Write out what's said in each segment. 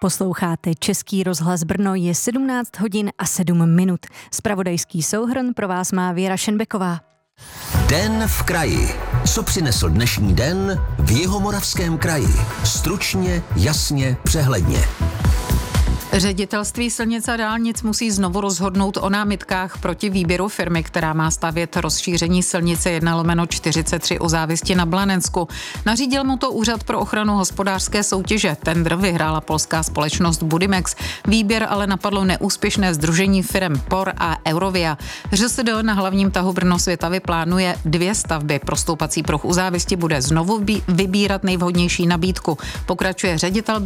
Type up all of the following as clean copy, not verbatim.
Posloucháte Český rozhlas Brno, je 17 hodin a 7 minut. Zpravodajský souhrn pro vás má Věra Šenbeková. Den v kraji. Co přinesl dnešní den v Jihomoravském kraji? Stručně, jasně, přehledně. Ředitelství silnic a dálnic musí znovu rozhodnout o námitkách proti výběru firmy, která má stavět rozšíření silnice 1/43 u Závisti na Blanensku. Nařídil mu to Úřad pro ochranu hospodářské soutěže. Tendr vyhrála polská společnost Budimex. Výběr ale napadlo neúspěšné sdružení firem POR a Eurovia. ŘSD na hlavním tahu Brno-Svitavy plánuje 2 stavby. Pro stoupací pruh u Závisti bude znovu vybírat nejvhodnější nabídku. Pokračuje ředitel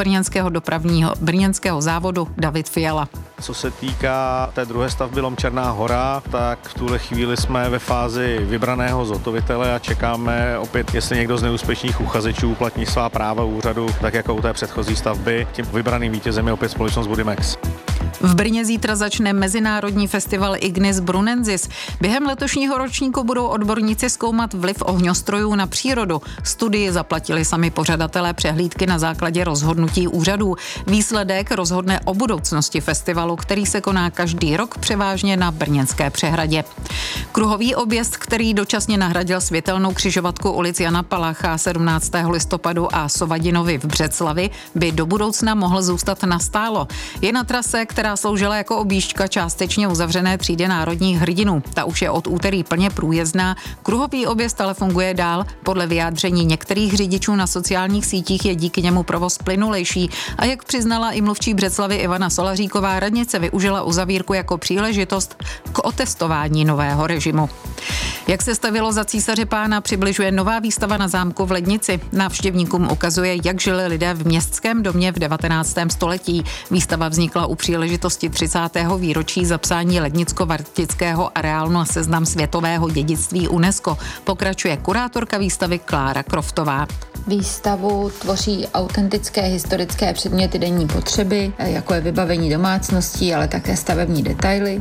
brněnského závodu David Fiala. Co se týká té druhé stavby Lom Černá Hora, tak v tuhle chvíli jsme ve fázi vybraného zhotovitele a čekáme opět, jestli někdo z neúspěšných uchazečů uplatní svá práva úřadu, tak jako u té předchozí stavby. Tím vybraným vítězem je opět společnost Budimex. V Brně zítra začne mezinárodní festival Ignis Brunensis. Během letošního ročníku budou odborníci zkoumat vliv ohňostrojů na přírodu. Studii zaplatili sami pořadatelé přehlídky na základě rozhodnutí úřadů. Výsledek rozhodne o budoucnosti festivalu, který se koná každý rok převážně na Brněnské přehradě. Kruhový objezd, který dočasně nahradil světelnou křižovatku ulic Jana Palacha 17. listopadu a Sovadinovi v Břeclavi, by do budoucna mohl zůstat nastálo. Je na trase, která sloužila jako objížďka částečně uzavřené třídy národních hrdinů. Ta už je od úterý plně průjezdná. Kruhový objezd ale funguje dál. Podle vyjádření některých řidičů na sociálních sítích je díky němu provoz plynulejší. A jak přiznala i mluvčí Břeclavy Ivana Solaříková, radnice využila uzavírku jako příležitost k otestování nového režimu. Jak se stavilo za císaře pána, přibližuje nová výstava na zámku v Lednici. Návštěvníkům ukazuje, jak žili lidé v městském domě v 19. století. Výstava vznikla u příležitosti 30. výročí zapsání lednicko-vartického areálu na seznam světového dědictví UNESCO. Pokračuje kurátorka výstavy Klára Kroftová. Výstavu tvoří autentické historické předměty denní potřeby, jako je vybavení domácností, ale také stavební detaily.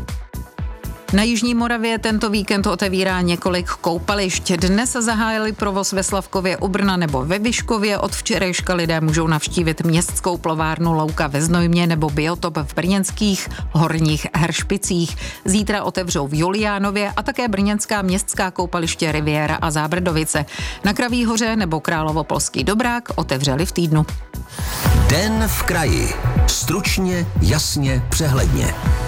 Na Jižní Moravě tento víkend otevírá několik koupališť. Dnes zahájili provoz ve Slavkově u Brna nebo ve Vyškově. Od včerejška lidé můžou navštívit městskou plovárnu Louka ve Znojmě nebo Biotop v brněnských Horních Hršpicích. Zítra otevřou v Juliánově a také brněnská městská koupaliště Riviera a Zábrdovice. Na Kraví hoře nebo Královopolský Dobrák otevřeli v týdnu. Den v kraji. Stručně, jasně, přehledně.